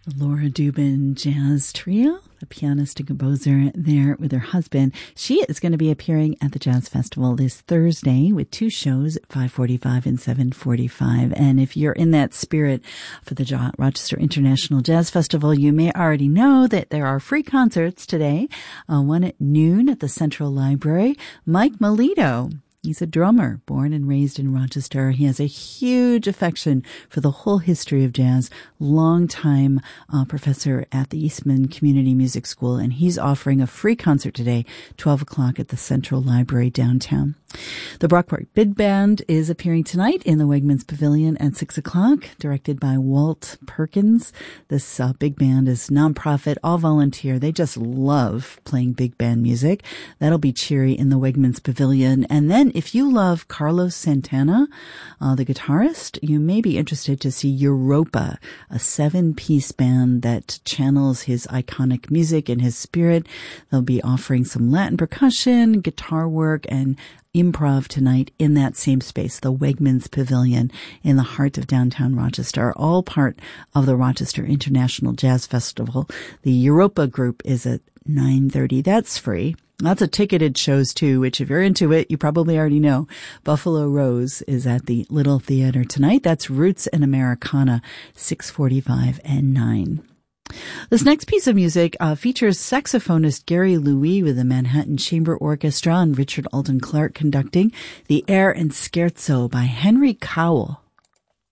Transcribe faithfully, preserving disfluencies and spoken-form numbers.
Laura Dubin Jazz Trio, the pianist and composer there with her husband. She is going to be appearing at the Jazz Festival this Thursday with two shows at five forty-five and seven forty-five. And if you're in that spirit for the Rochester International Jazz Festival, you may already know that there are free concerts today. Uh, one at noon at the Central Library. Mike Melito. He's a drummer, born and raised in Rochester. He has a huge affection for the whole history of jazz, longtime uh, professor at the Eastman Community Music School, and he's offering a free concert today, twelve o'clock at the Central Library downtown. The Brockport Big Band is appearing tonight in the Wegmans Pavilion at six o'clock, directed by Walt Perkins. This uh, big band is nonprofit, all volunteer. They just love playing big band music. That'll be cheery in the Wegmans Pavilion. And then if you love Carlos Santana, uh, the guitarist, you may be interested to see Europa, a seven-piece band that channels his iconic music and his spirit. They'll be offering some Latin percussion, guitar work, and improv tonight in that same space, the Wegmans Pavilion in the heart of downtown Rochester, all part of the Rochester International Jazz Festival. The Europa group is at nine thirty. That's free. Lots of ticketed shows too, which if you're into it, you probably already know. Buffalo Rose is at the Little Theater tonight. That's Roots and Americana, six forty-five and nine. This next piece of music uh, features saxophonist Gary Louis with the Manhattan Chamber Orchestra and Richard Alden Clark conducting, the Air and Scherzo by Henry Cowell.